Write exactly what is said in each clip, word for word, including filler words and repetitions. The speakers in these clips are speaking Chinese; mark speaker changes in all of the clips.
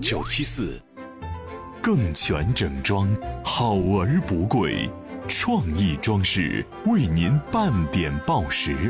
Speaker 1: 九七四，更全整装，好而不贵，创意装饰为您半点报时。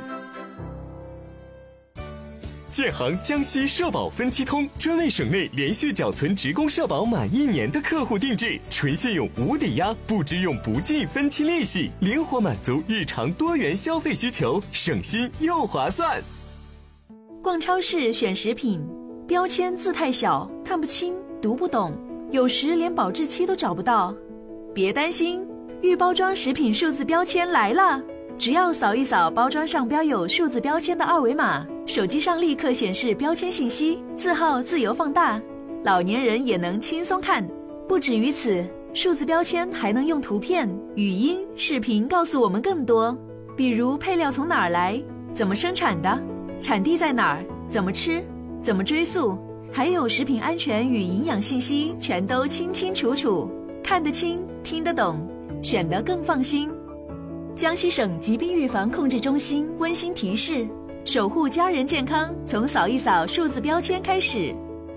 Speaker 2: 建行江西社保分期通专为省内连续缴存职工社保满一年的客户定制，纯信用无抵押，不支用不计分期利息，灵活满足日常多元消费需求，省心又划算。
Speaker 3: 逛超市选食品，标签字太小，看不清，读不懂，有时连保质期都找不到。别担心，预包装食品数字标签来了，只要扫一扫包装上标有数字标签的二维码，手机上立刻显示标签信息，字号自由放大，老年人也能轻松看。不止于此，数字标签还能用图片、语音、视频告诉我们更多，比如配料从哪儿来，怎么生产的，产地在哪儿，怎么吃，怎么追溯，还有食品安全与营养信息全都清清楚楚，看得清，听得懂，选得更放心。江西省疾病预防控制中心温馨提示，守护家人健康，从扫一扫数字标签开始。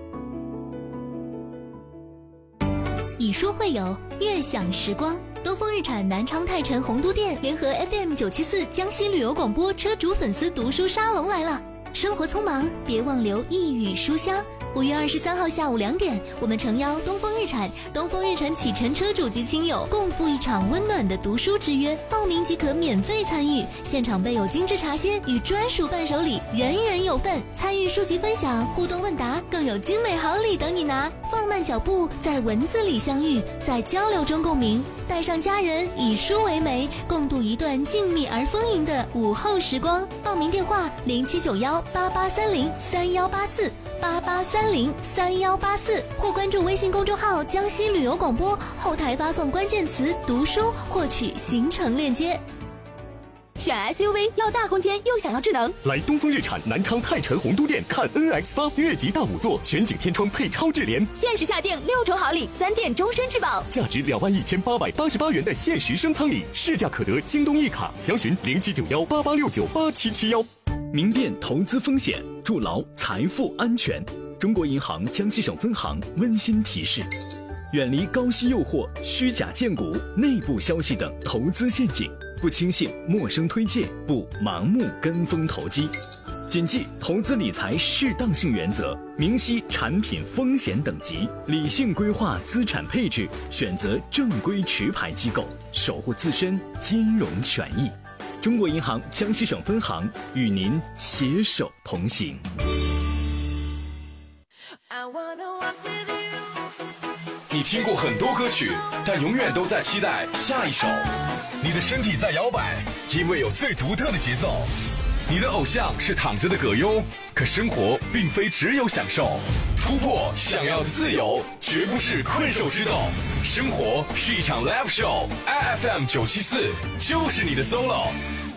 Speaker 4: 以书会友，悦享时光。东风日产南昌泰城洪都店联合 F M 九七四江西旅游广播车主粉丝读书沙龙来了。生活匆忙，别忘留一语书香。五月二十三号下午两点，我们诚邀东风日产、东风日产启辰车主及亲友共赴一场温暖的读书之约，报名即可免费参与，现场备有精致茶歇与专属伴手礼，人人有份。参与书籍分享、互动问答，更有精美好礼等你拿。放慢脚步，在文字里相遇，在交流中共鸣，带上家人，以书为媒，共度一段静谧而丰盈的午后时光。报名电话零七九幺八八三零三幺八四。八八三零三幺八四，或关注微信公众号江西旅游广播，后台发送关键词读书获取行程链接。
Speaker 5: 选 S U V 要大空间又想要智能，
Speaker 2: 来东风日产南昌泰城洪都店看 N X 八 越级大五座全景天窗配超智联，
Speaker 5: 限时下定六重好礼，三店终身质保，
Speaker 2: 价值两万一千八百八十八元的限时升舱礼，市价可得京东一卡，详询零七九幺八八六九八七七幺。
Speaker 6: 明辨投资风险，筑牢财富安全。中国银行江西省分行温馨提示：远离高息诱惑、虚假荐股、内部消息等投资陷阱，不轻信陌生推荐，不盲目跟风投机，谨记投资理财适当性原则，明晰产品风险等级，理性规划资产配置，选择正规持牌机构，守护自身金融权益。中国银行江西省分行与您携手同行。
Speaker 1: 你听过很多歌曲，但永远都在期待下一首。你的身体在摇摆，因为有最独特的节奏。你的偶像是躺着的葛优，可生活并非只有享受。突破想要自由，绝不是困兽之斗。生活是一场 live show， I F M 九七四就是你的 solo。